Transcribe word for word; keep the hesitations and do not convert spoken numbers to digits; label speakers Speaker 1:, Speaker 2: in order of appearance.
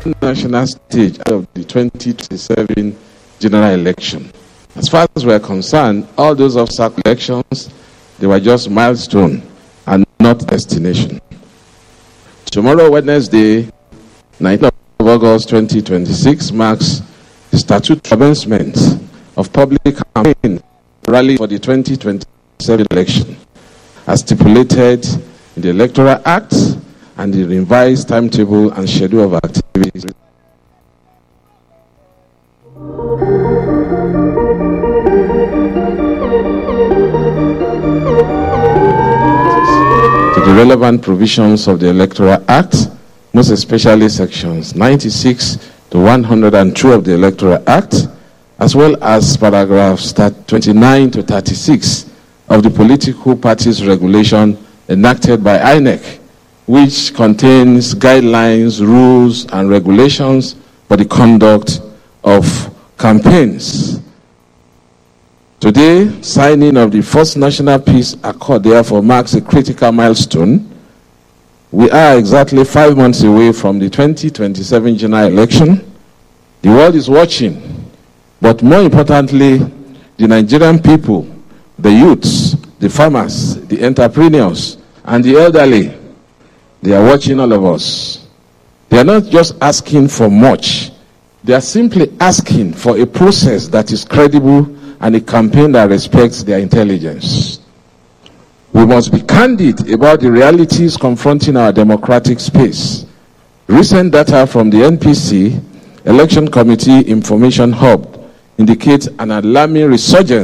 Speaker 1: national stage of the twenty twenty-seven general election. As far as we're concerned, all those obstacle elections, they were just milestone and not destination. Tomorrow, Wednesday, nineteenth of August twenty twenty-six, marks the statute commencement of public campaign rally for the twenty twenty-seven election, as stipulated in the Electoral Act and the revised timetable and schedule of activities. To the relevant provisions of the Electoral Act, most especially sections ninety-six to one hundred two of the Electoral Act, as well as paragraphs twenty-nine to thirty-six of the Political Parties Regulation enacted by I N E C, which contains guidelines, rules, and regulations for the conduct of campaigns. Today, signing of the first National Peace Accord therefore marks a critical milestone. We are exactly five months away from the twenty twenty-seven general election. The world is watching, but more importantly, the Nigerian people, the youths, the farmers, the entrepreneurs, and the elderly, they are watching all of us. They are not just asking for much. They are simply asking for a process that is credible and a campaign that respects their intelligence. We must be candid about the realities confronting our democratic space. Recent data from the N P C, Election Committee Information Hub, indicates an alarming resurgence